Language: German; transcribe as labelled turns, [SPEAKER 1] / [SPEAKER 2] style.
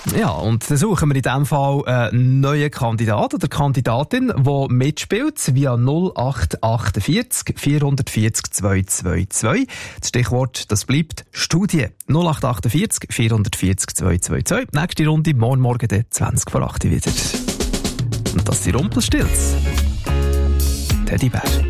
[SPEAKER 1] Ja, und dann suchen wir in diesem Fall einen neuen Kandidat oder Kandidatin, die mitspielt, via 0848 440 222. Das Stichwort, das bleibt Studie. 0848 440 222. Nächste Runde, morgen der 20 vor 8 wieder. Und das sind Rumpelstilz. Teddybär.